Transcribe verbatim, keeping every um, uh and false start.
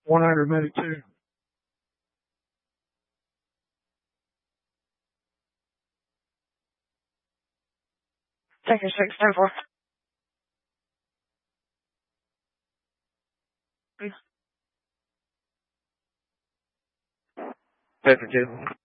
one hundred maybe two. Take your six, ten four. Paper two.